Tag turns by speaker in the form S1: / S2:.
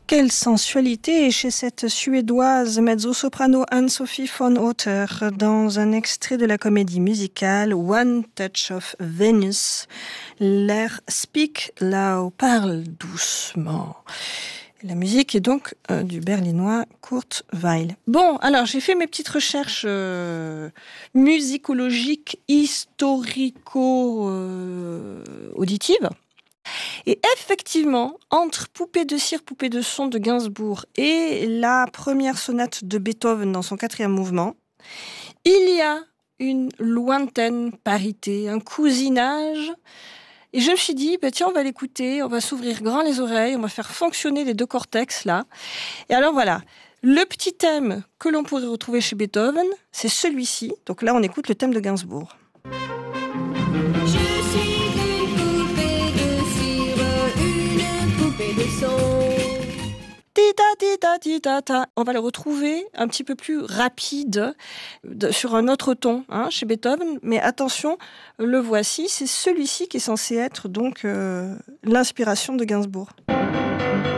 S1: Quelle sensualité chez cette Suédoise mezzo-soprano Ann-Sophie von Otter dans un extrait de la comédie musicale One Touch of Venus. L'air Speak Loud, parle doucement. La musique est donc du berlinois Kurt Weill. Bon, alors j'ai fait mes petites recherches musicologiques, historico-auditives. Et effectivement, entre Poupée de cire, poupée de son de Gainsbourg et la première sonate de Beethoven dans son 4e mouvement, il y a une lointaine parité, un cousinage. Et je me suis dit, tiens, on va l'écouter, on va s'ouvrir grand les oreilles, on va faire fonctionner les deux cortex là. Et alors voilà, le petit thème que l'on pourrait retrouver chez Beethoven, c'est celui-ci. Donc là, on écoute le thème de Gainsbourg. On va le retrouver un petit peu plus rapide sur un autre ton chez Beethoven, mais attention, le voici, c'est celui-ci qui est censé être donc l'inspiration de Gainsbourg.